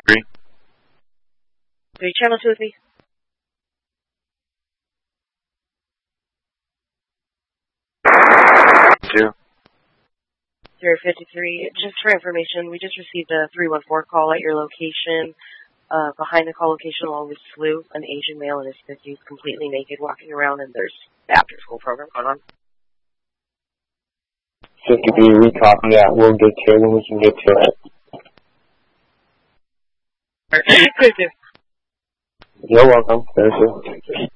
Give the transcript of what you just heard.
Are you channel 2 with me? 2. 053, just for information, we just received a 314 call at your location. Behind the call location along with Slew, an Asian male in his 50s, completely naked, walking around, and there's the after-school program going on. 53, we copy that. We'll get to it when we can get to it. Good. You're welcome. There's